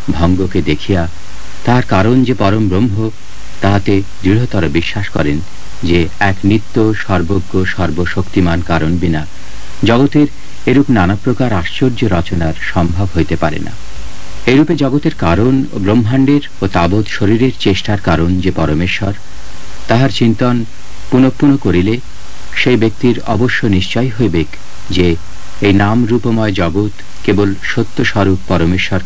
ভঙ্গকে দেখিয়া তার কারণ যে পরম ব্রহ্ম তাহাতে দৃঢ়তর বিশ্বাস করেন যে এক নিত্য সর্বজ্ঞ সর্বশক্তিমান কারণ বিনা জগতের এরূপ নানা প্রকার আশ্চর্য রচনার সম্ভব হইতে পারে না। এরূপে জগতের কারণ ও ব্রহ্মাণ্ডের ও তাবৎ শরীরের চেষ্টার কারণ যে পরমেশ্বর, তাহার চিন্তন পুনঃ পুনঃ করিলে সেই ব্যক্তির অবশ্য নিশ্চয় হইবেক যে এই নাম রূপময় জগৎ কেবল সত্যস্বরূপ পরমেশ্বর